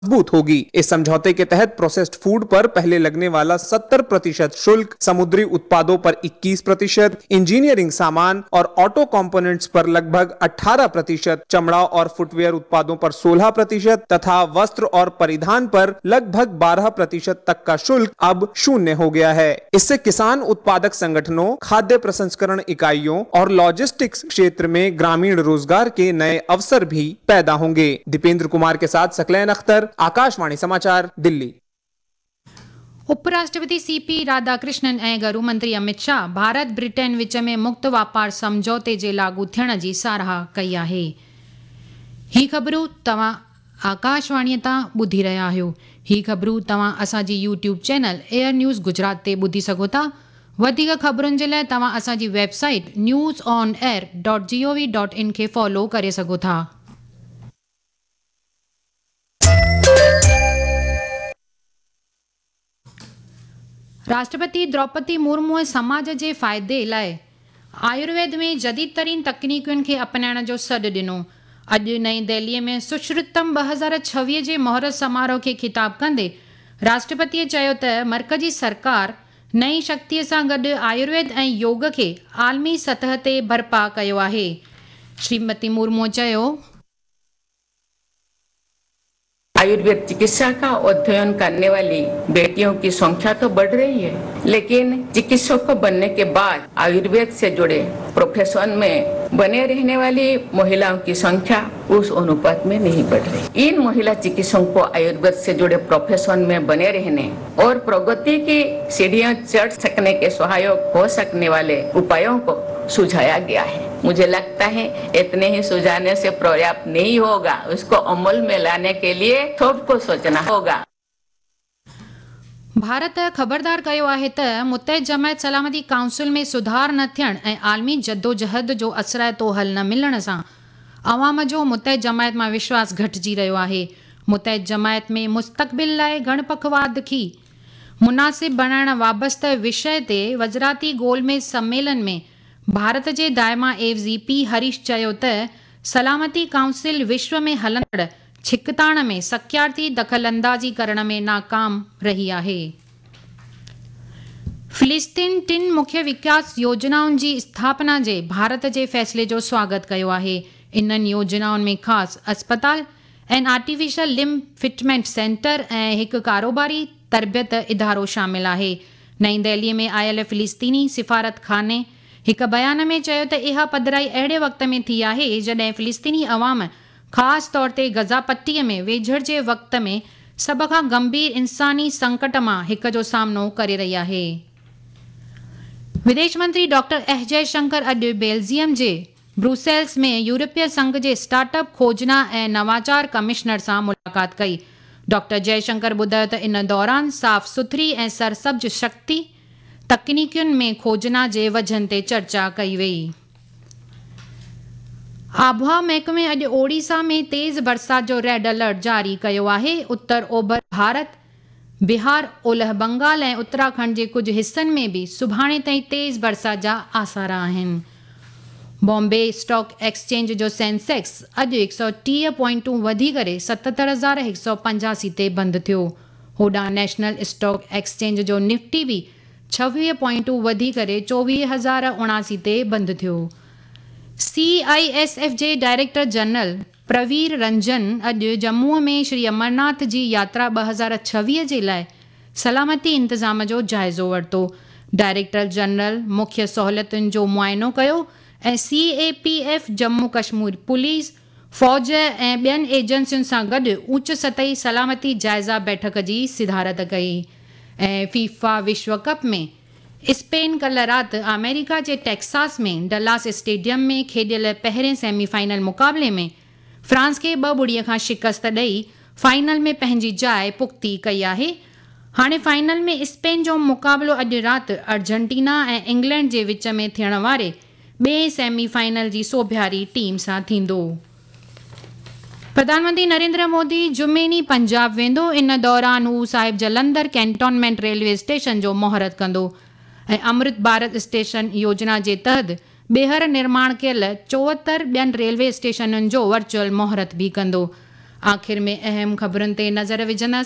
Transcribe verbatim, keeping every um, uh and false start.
मजबूत होगी। इस समझौते के तहत प्रोसेस्ड फूड पर पहले लगने वाला सत्तर प्रतिशत शुल्क, समुद्री उत्पादों पर इक्कीस प्रतिशत, इंजीनियरिंग सामान और ऑटो कंपोनेंट्स पर लगभग अठारह प्रतिशत, चमड़ा और फुटवेयर उत्पादों पर सोलह प्रतिशत तथा वस्त्र और परिधान पर लगभग बारह प्रतिशत तक का शुल्क अब शून्य हो गया है। इससे किसान उत्पादक संगठनों, खाद्य प्रसंस्करण इकाइयों और लॉजिस्टिक्स क्षेत्र में ग्रामीण रोजगार के नए अवसर भी पैदा होंगे। दीपेंद्र कुमार के साथ सकलैन अख्तर, आकाशवाणी समाचार, दिल्ली। उपराष्ट्रपति सीपी राधाकृष्णन ऐं गृह मंत्री अमित शाह भारत ब्रिटेन विच में मुक्त वापार समझौते जे लागू थियण जी साराह कई आहे। ही ख़बरूं तव्हां आकाशवाणीअ तां ॿुधी रहिया आहियो। ही ख़बरूं तव्हां असांजी YouTube channel air news Gujarat ते ॿुधी सघो था। वधीक ख़बरुनि जे लाइ तव्हां असांजी website news on air dot G O V dot in खे फॉलो करे सघो था। राष्ट्रपति द्रौपदी मुर्मू समाज जे फ़ाइदे लाइ आयुर्वेद में जदीद तरीन तकनीकुनि खे अपनाइण जो सॾु ॾिनो। अॼु नई दिल्लीअ में सुश्रुतम ॿ हज़ार छवीह जे मुहूर्त समारोह खे ख़िताब कंदे राष्ट्रपतिअ चयो त मर्कज़ी सरकार नई शक्तीअ सां गॾु आयुर्वेद ऐं योग खे आलमी सतह ते बर्पा कयो आहे। श्रीमती मुर्मू चयो, आयुर्वेद चिकित्सा का अध्ययन करने वाली बेटियों की संख्या तो बढ़ रही है, लेकिन चिकित्सक बनने के बाद आयुर्वेद से जुड़े प्रोफेशन में बने रहने वाली महिलाओं की संख्या उस अनुपात में नहीं बढ़ रही। इन महिला चिकित्सकों को आयुर्वेद से जुड़े प्रोफेशन में बने रहने और प्रगति की सीढ़ियां चढ़ सकने के सहायक हो सकने वाले उपायों को सुझाया गया है। मुझे लगता है इतने ही सुझाने से पर्याप्त नहीं होगा, उसको अमल में लाने के लिए सबको सोचना होगा। भारत ख़बरदार कयो आहे त मुत्तहिद जमायत सलामती काउंसिल में सुधार न थियण ऐं आलमी जद्दोजहद जो असराइतो हल न मिलण सां अवाम जो मुत्तहिद जमायत मां विश्वास घटिजी रहियो आहे। मुत्तहिद जमायत में मुस्तक़बिल लाइ गणपखवाद खे मुनासिब बणाइण वाबस्ते विषय ते वज़राती गोलमेज़ सम्मेलन में भारत जे दायमा एवज़ी पी हरीश चयो त सलामती काउंसिल विश्व में हलंदड़ छिकताण में सख्याती दख़लअंदाज़ी करण में नाकाम रही आहे। फ़िलिस्तीन टिन मुख्य विकास योजनाउनि जी स्थापना जे भारत जे फ़ैसिले जो स्वागत कयो आहे। इन्हनि योजनाउनि में ख़ासि अस्पताल ऐं आर्टिफिशियल लिम्ब फिटमेंट सेंटर ऐं हिकु कारोबारी तरबियत इदारो शामिल आहे। नई दिल्लीअ में आयल फ़िलिस्तीनी सिफ़ारत खाने हिकु बयान में चयो त इहा पधिराई अहिड़े वक़्त में थी आहे जॾहिं फ़िलिस्तीनी अवाम ख़ासि तौर ते गज़ा पट्टीअ में वेझड़ जे वक़्त में सभ खां गंभीर इंसानी संकट मां हिक जो सामनो करे रही आहे। विदेश मंत्री डॉक्टर एस जयशंकर अॼु बेल्जियम जे ब्रुसेल्स में यूरोपीय संघ जे स्टार्टअप खोजना ऐं नवाचार कमिश्नर सां मुलाक़ात कई। डॉक्टर जयशंकर ॿुधायो त इन दौरान साफ़ सुथरी ऐं सरसब्ज शक्ति तकनीकुनि में खोजना जे वजहनि ते चर्चा कई वई। आबहवा महकमे अॼु ओडिशा में तेज़ बरसात जो रेड अलर्ट जारी कयो आहे। उत्तर ओभर भारत, बिहार, ओलह बंगाल ऐं उत्तराखंड जे कुझु हिसनि में बि सुभाणे ताईं तेज़ बरसात जा आसार आहिनि। बॉम्बे स्टॉक एक्सचेंज जो सेंसेक्स अॼु हिकु सौ टीह पॉइंटूं वधी करे सतहतरि हज़ार हिकु सौ पंजासी ते बंदि थियो। होॾां नेशनल स्टॉक एक्सचेंज जो निफ्टी बि छवीह पॉइंटूं वधी करे चोवीह हज़ार उणासी ते बंदि थियो। C I S F J director general Pravir Ranjan अॼु जम्मूअ में श्री अमरनाथ जी यात्रा ॿ हज़ार छवीह जे लाइ सलामती इंतज़ाम जो जाइज़ो वरितो। डायरेक्टर जनरल मुख्य सहूलियतुनि जो मुआइनो कयो ऐं C A P F Jammu Kashmir police फ़ौज ऐं ॿियनि एजेंसियुनि सां गॾु उच सतही सलामती जाइज़ा बैठक जी सिधारत कई। ऐं फीफा विश्व कप में स्पेन कल्ह राति अमेरिका जे टेक्सास में डलास स्टेडियम में खेॾियल पहिरें सेमीफाइनल मुक़ाबले में फ्रांस खे ॿ ॿुड़ीअ खां शिकस्त ॾेई फाइनल में पंहिंजी जाइ पुख़्ती कई आहे। हाणे फाइनल में स्पेन जो मुक़ाबिलो अॼु राति अर्जेंटीना ऐं इंग्लैंड जे विच में थियण वारे ॿिए सेमीफाइनल जी सोभियारी टीम सां थींदो। प्रधानमंत्री नरेंद्र मोदी जुमे ॾींहुं पंजाब वेंदो। इन दौरान हू साहिब जलंधर कैंटोनमेंट रेलवे स्टेशन जो मुहूर्त कंदो ऐं अमृत भारत स्टेशन योजना जे तहत ॿीहर निर्माण कयल चोहतरि ॿियनि रेलवे स्टेशननि जो वर्चुअल मुहूर्त बि कंदो। आख़िर में अहम ख़बरुनि ते नज़र विझंदासीं।